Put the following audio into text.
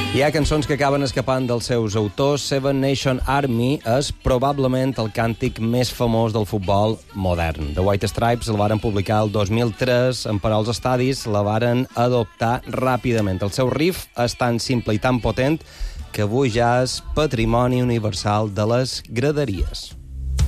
Hi ha cançons que acaben escapant dels seus autors. Seven Nation Army és probablement el càntic més famós del futbol modern. The White Stripes el varen publicar el 2003, per als estadis la varen adoptar ràpidament. El seu riff és tan simple i tan potent que avui ja és patrimoni universal de les graderies.